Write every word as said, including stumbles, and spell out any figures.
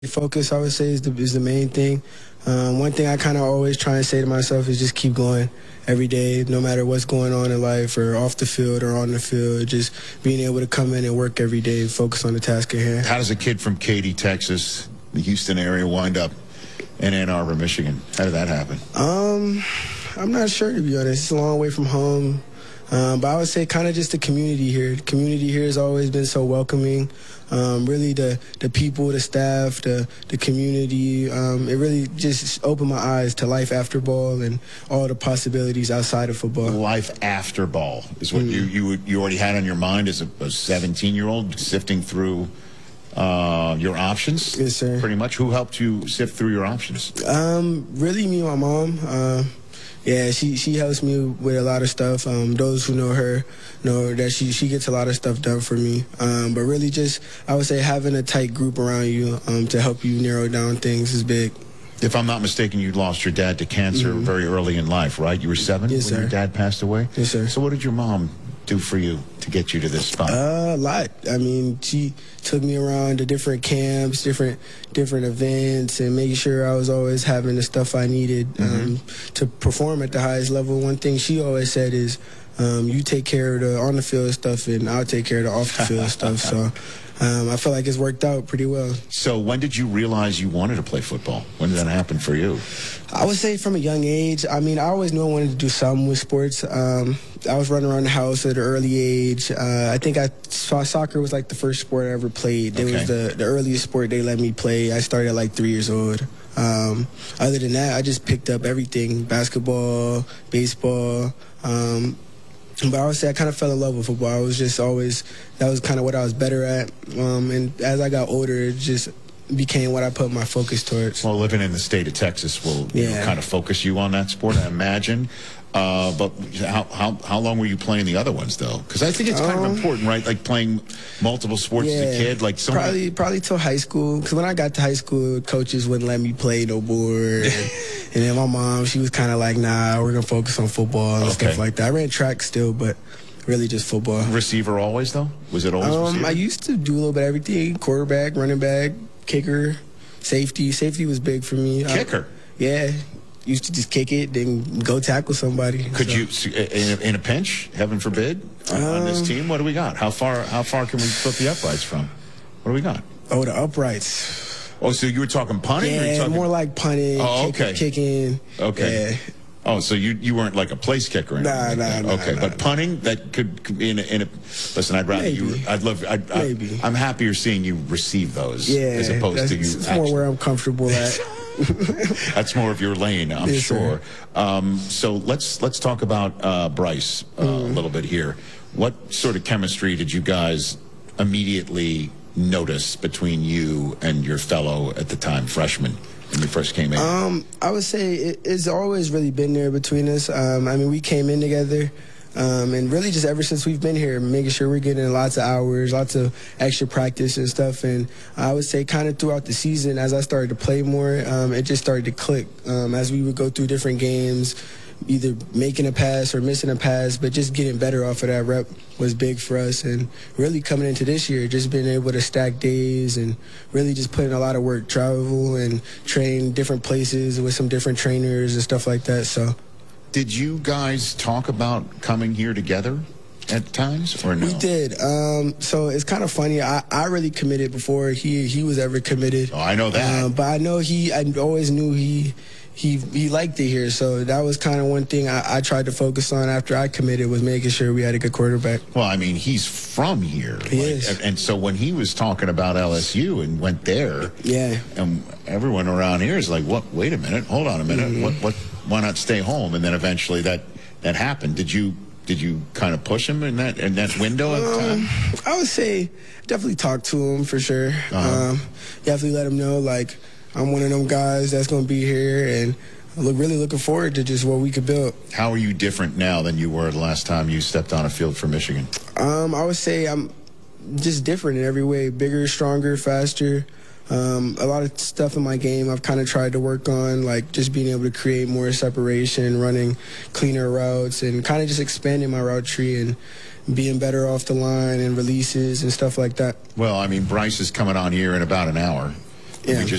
Focus, I would say, is the, is the main thing. Um, one thing I kind of always try and say to myself is just keep going every day, no matter what's going on in life or off the field or on the field, just being able to come in and work every day, focus on the task at hand. How does a kid from Katy, Texas, the Houston area, wind up in Ann Arbor, Michigan? How did that happen? Um, I'm not sure, to be honest. It's a long way from home. Um, but I would say kind of just the community here. The community here has always been so welcoming. Um, really, the the people, the staff, the the community. Um, it really just opened my eyes to life after ball and all the possibilities outside of football. Life after ball is what mm. you you you already had on your mind as a seventeen-year-old sifting through uh, your options. Yes, sir. Pretty much. Who helped you sift through your options? Um, really, me and my mom. Uh, Yeah, she, she helps me with a lot of stuff. Um, those who know her know that she, she gets a lot of stuff done for me. Um, but really just, I would say, having a tight group around you um, to help you narrow down things is big. If I'm not mistaken, you lost your dad to cancer mm-hmm. very early in life, right? You were seven yes, when sir. your dad passed away? Yes, sir. So what did your mom do for you to get you to this spot? Uh, a lot. I mean, she took me around to different camps, different different events, and making sure I was always having the stuff I needed um, mm-hmm. to perform at the highest level. One thing she always said is, um, you take care of the on-the-field stuff, and I'll take care of the off-the-field stuff. So um, I feel like it's worked out pretty well. So when did you realize you wanted to play football? When did that happen for you? I would say from a young age. I mean, I always knew I wanted to do something with sports. Um, I was running around the house at an early age. Uh, I think I saw soccer was like the first sport I ever played. It okay. was the, the earliest sport they let me play. I started at like three years old. Um, other than that, I just picked up everything, basketball, baseball. Um, but I would say I kind of fell in love with football. I was just always, that was kind of what I was better at. Um, and as I got older, it just became what I put my focus towards. Well, living in the state of Texas will yeah. you know, kind of focus you on that sport, I imagine. Uh, but how, how how long were you playing the other ones, though? Because I think it's kind um, of important, right? Like playing multiple sports yeah, as a kid. Like someone... probably probably till high school. Because when I got to high school, coaches wouldn't let me play no more. And, and then my mom, she was kind of like, "Nah, we're gonna focus on football and okay. stuff like that." I ran track still, but really just football. Receiver always, though? Was it always um, receiver? I used to do a little bit of everything: quarterback, running back, kicker, safety. Safety was big for me. Kicker. I, yeah. Used to just kick it, then go tackle somebody. Could so. you, in a, in a pinch, heaven forbid, on, um, on this team? What do we got? How far How far can we flip the uprights from? What do we got? Oh, the uprights. Oh, so you were talking punting? Yeah, or you talking... more like punting, oh, okay. kicking. Okay. Yeah. Oh, so you you weren't like a place kicker or anything? Nah, like nah, that. nah. Okay, nah, but nah. punting that could, could be in a, in a. Listen, I'd rather Maybe. you. I'd love. I'd, Maybe. I, I'm happier seeing you receive those yeah, as opposed to you. It's actually. more where I'm comfortable at. That's more of your lane, I'm yes, sure. Um, so let's let's talk about uh, Bryce uh, mm. a little bit here. What sort of chemistry did you guys immediately notice between you and your fellow at the time freshman when you first came in? Um, I would say it, it's always really been there between us. Um, I mean, we came in together. Um, and really just ever since we've been here, making sure we're getting lots of hours, lots of extra practice and stuff. And I would say kind of throughout the season, as I started to play more, um, it just started to click um, as we would go through different games, either making a pass or missing a pass, but just getting better off of that rep was big for us. And really coming into this year, just being able to stack days and really just putting a lot of work, travel and train different places with some different trainers and stuff like that. So. Did you guys talk about coming here together at times, or no? We did. Um, so it's kind of funny. I, I really committed before he he was ever committed. Oh, I know that. Um, but I know he. I always knew he he he liked it here. So that was kind of one thing I, I tried to focus on after I committed, was making sure we had a good quarterback. Well, I mean, he's from here. He like, is. And so when he was talking about L S U and went there, yeah, and everyone around here is like, "What? Wait a minute. Hold on a minute. Mm-hmm. What? What? Why not stay home?" And then eventually that that happened. Did you did you kind of push him in that in that window at the time? Um, I would say definitely talk to him for sure. Uh-huh. Um, definitely let him know, like, I'm one of them guys that's going to be here, and I look really looking forward to just what we could build. How are you different now than you were the last time you stepped on a field for Michigan? Um, I would say I'm just different in every way. Bigger, stronger, faster. Um, a lot of stuff in my game I've kind of tried to work on, like just being able to create more separation, running cleaner routes, and kind of just expanding my route tree and being better off the line and releases and stuff like that. Well, I mean, Bryce is coming on here in about an hour. Yeah. We just